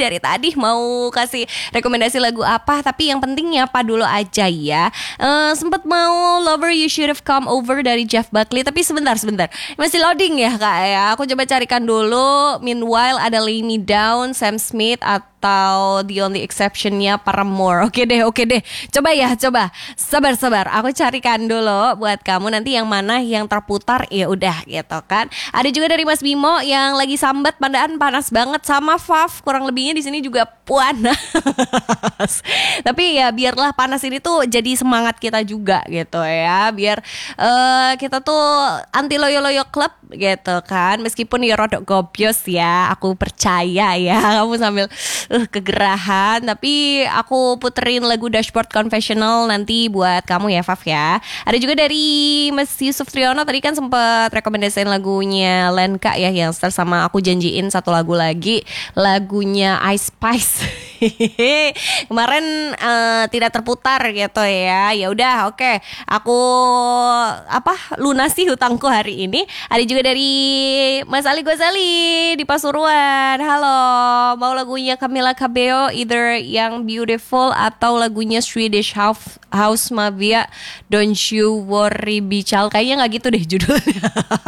dari tadi mau kasih rekomendasi lagu apa, tapi yang penting nyapa dulu aja ya. Sempet mau Lover You Should Have Come Over dari Jeff Buckley, tapi sebentar masih loading ya kak ya. Aku coba carikan dulu. Meanwhile ada Lay Me Down, Sam Smith atau The Only Exception-nya Paramore. Oke deh. Coba. Sabar. Aku carikan dulu buat kamu nanti yang mana yang terputar ya udah gitu kan. Ada juga dari Mas Bimo yang lagi sambat pandaan panas banget sama Faf. Kurang lebihnya di sini juga panas. Tapi ya biarlah panas ini tuh jadi semangat kita juga gitu ya. Biar kita tuh anti loyo-loyo klub gitu kan. Meskipun ya rodok gobios ya, aku percaya ya kamu sambil kegerahan, tapi aku puterin lagu Dashboard Confessional nanti buat kamu ya Faf ya. Ada juga dari Mas Yusuf Triono tadi kan sempet rekomendasiin lagunya Lenka ya, yang sama aku janjiin satu lagu lagi, lagunya Ice Spice. Kemarin tidak terputar gitu ya. Ya udah oke. Aku lunasi hutangku hari ini. Ada juga dari Mas Ali Ghazali di Pasuruan. Halo, mau lagunya Camila Cabello, either yang Beautiful atau lagunya Swedish House Mafia, Don't You Worry Be Child. Kayaknya nggak gitu deh judulnya.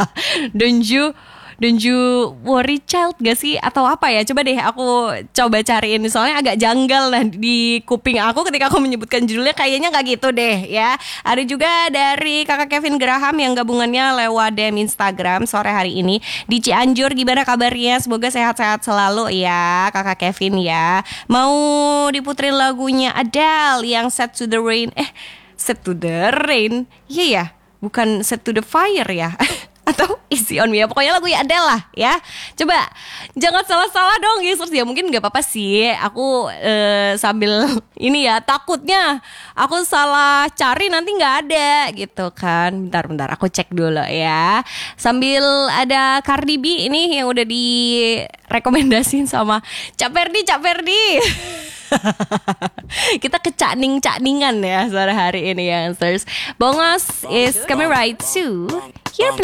Don't you worry child gak sih? Atau apa ya? Coba deh aku coba cariin. Soalnya agak janggal nah di kuping aku ketika aku menyebutkan judulnya. Kayaknya gak gitu deh ya. Ada juga dari kakak Kevin Graham yang gabungannya lewat DM Instagram sore hari ini di Cianjur. Gimana kabarnya? Semoga sehat-sehat selalu ya kakak Kevin ya. Mau diputerin lagunya Adele yang Set to the Rain. Set to the Rain? Iya ya, bukan Set to the Fire ya. Atau Easy on Me ya. Pokoknya lagu ya Adele lah ya. Coba jangan salah-salah dong users ya. Mungkin gak apa-apa sih. Aku sambil ini ya, takutnya aku salah cari nanti gak ada gitu kan. Bentar aku cek dulu ya. Sambil ada Cardi B ini yang udah direkomendasiin sama Cak Ferdi. Kita kecakningan ya sore hari ini ya. Bongos is coming right to here.